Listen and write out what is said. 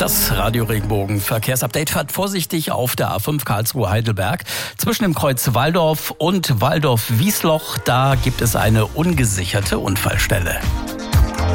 Das Radio Regenbogen Verkehrsupdate fährt vorsichtig auf der A5 Karlsruhe-Heidelberg. Zwischen dem Kreuz Walldorf und Walldorf-Wiesloch, da gibt es eine ungesicherte Unfallstelle.